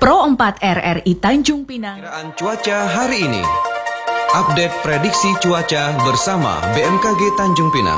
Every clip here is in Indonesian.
Pro 4 RRI Tanjung Pinang. Perkiraan cuaca hari ini. Update prediksi cuaca bersama BMKG Tanjung Pinang.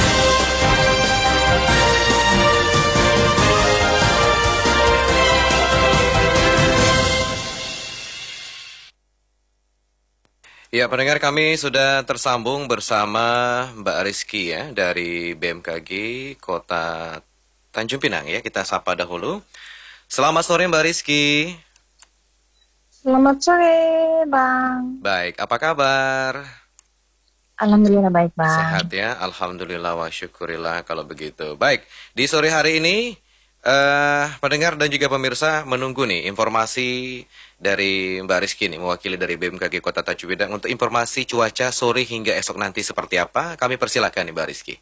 Ya, pendengar, kami sudah tersambung bersama Mbak Rizky ya dari BMKG Kota Tanjung Pinang ya. Kita sapa dahulu. Selamat sore Mbak Rizky. Selamat sore Bang. Baik, apa kabar? Alhamdulillah baik Bang. Sehat ya, alhamdulillah wa syukurillah kalau begitu. Baik, di sore hari ini pendengar dan juga pemirsa menunggu nih informasi dari Mbak Rizky nih, mewakili dari BMKG Kota Tanjung Pinang untuk informasi cuaca sore hingga esok nanti seperti apa. Kami persilakan nih Mbak Rizky.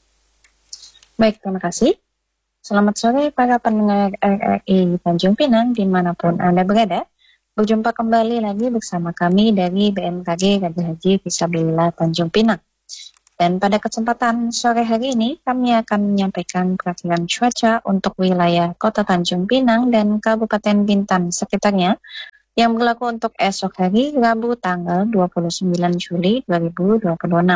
Baik, terima kasih. Selamat sore para pendengar RRI Tanjung Pinang dimanapun Anda berada. Berjumpa kembali lagi bersama kami dari BMKG Raja Haji Fisabilillah Tanjung Pinang. Dan pada kesempatan sore hari ini kami akan menyampaikan perakiran cuaca untuk wilayah Kota Tanjung Pinang dan Kabupaten Bintan sekitarnya yang berlaku untuk esok hari Rabu tanggal 29 Juli 2026.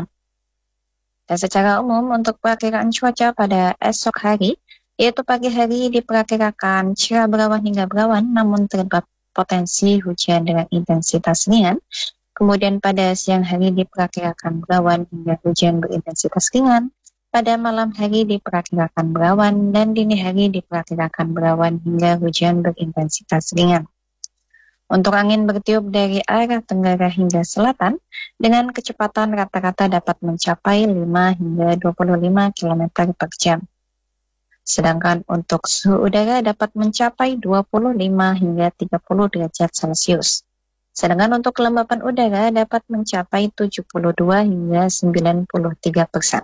Dan secara umum untuk perakiran cuaca pada esok hari, yaitu pagi hari diperkirakan cerah berawan hingga berawan namun terdapat potensi hujan dengan intensitas ringan. Kemudian pada siang hari diperkirakan berawan hingga hujan berintensitas ringan. Pada malam hari diperkirakan berawan dan dini hari diperkirakan berawan hingga hujan berintensitas ringan. Untuk angin bertiup dari arah tenggara hingga selatan dengan kecepatan rata-rata dapat mencapai 5 hingga 25 km per jam. Sedangkan untuk suhu udara dapat mencapai 25 hingga 30 derajat Celcius. Sedangkan untuk kelembapan udara dapat mencapai 72 hingga 93%.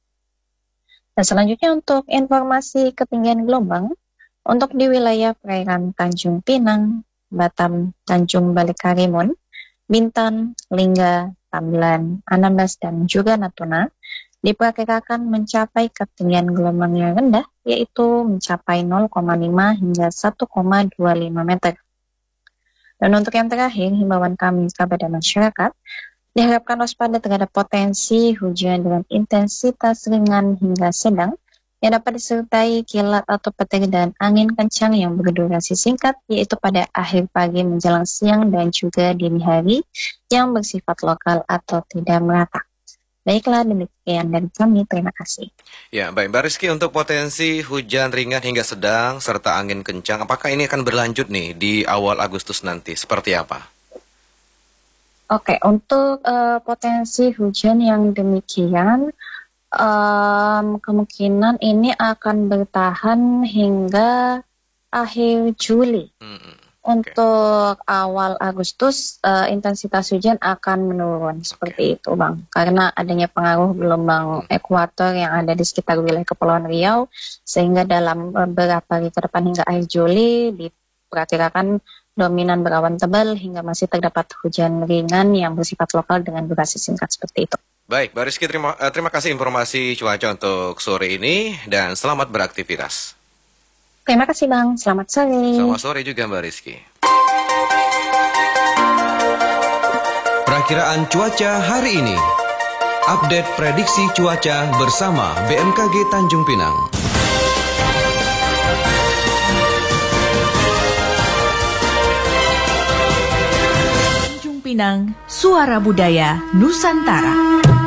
Dan selanjutnya untuk informasi ketinggian gelombang, untuk di wilayah perairan Tanjung Pinang, Batam, Tanjung Balik Karimun, Bintan, Lingga, Tambelan, Anambas, dan juga Natuna, diperkirakan mencapai ketinggian gelombang yang rendah, yaitu mencapai 0,5 hingga 1,25 meter. Dan untuk yang terakhir, himbauan kami kepada masyarakat, diharapkan waspada terhadap potensi hujan dengan intensitas ringan hingga sedang, yang dapat disertai kilat atau petir dan angin kencang yang berdurasi singkat, yaitu pada akhir pagi menjelang siang dan juga dini hari, yang bersifat lokal atau tidak merata. Baiklah, demikian dari kami. Terima kasih. Ya, baik Mbak Rizky, untuk potensi hujan ringan hingga sedang serta angin kencang, apakah ini akan berlanjut nih di awal Agustus nanti? Seperti apa? Oke, untuk potensi hujan yang demikian, kemungkinan ini akan bertahan hingga akhir Juli. Untuk awal Agustus, intensitas hujan akan menurun seperti itu Bang. Karena adanya pengaruh gelombang ekuator yang ada di sekitar wilayah Kepulauan Riau, sehingga dalam beberapa hari ke depan hingga akhir Juli diperkirakan dominan berawan tebal hingga masih terdapat hujan ringan yang bersifat lokal dengan durasi singkat seperti itu. Baik, Mbak Rizky, terima kasih informasi cuaca untuk sore ini dan selamat beraktivitas. Terima kasih Bang, selamat sore. Selamat sore juga Mbak Rizky. Perakiraan cuaca hari ini. Update prediksi cuaca bersama BMKG Tanjung Pinang. Tanjung Pinang, Suara Budaya Nusantara.